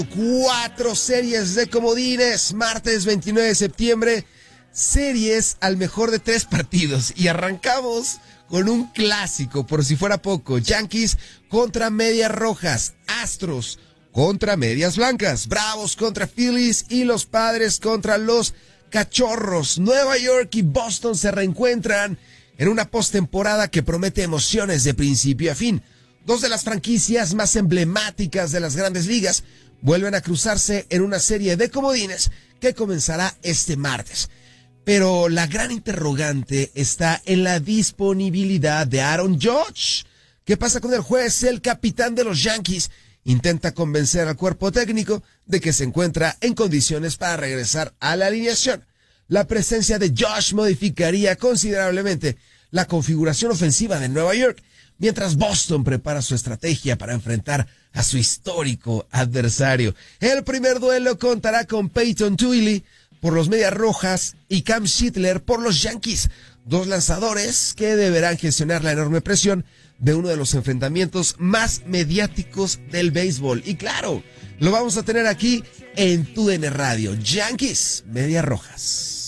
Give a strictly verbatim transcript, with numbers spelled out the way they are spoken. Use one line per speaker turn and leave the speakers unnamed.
Cuatro series de comodines, martes veintinueve de septiembre, series al mejor de tres partidos. Y arrancamos con un clásico, por si fuera poco. Yankees contra Medias Rojas, Astros contra Medias Blancas, Bravos contra Phillies y los Padres contra los Cachorros. Nueva York y Boston se reencuentran en una postemporada que promete emociones de principio a fin. Dos de las franquicias más emblemáticas de las Grandes Ligas vuelven a cruzarse en una serie de comodines que comenzará este martes. Pero la gran interrogante está en la disponibilidad de Aaron Judge. ¿Qué pasa con el juez? El capitán de los Yankees intenta convencer al cuerpo técnico de que se encuentra en condiciones para regresar a la alineación. La presencia de Judge modificaría considerablemente la configuración ofensiva de Nueva York, mientras Boston prepara su estrategia para enfrentar a su histórico adversario. El primer duelo contará con Peyton Twilly por los Medias Rojas y Cam Schittler por los Yankees, dos lanzadores que deberán gestionar la enorme presión de uno de los enfrentamientos más mediáticos del béisbol. Y claro, lo vamos a tener aquí en T U D N Radio. Yankees, Medias Rojas.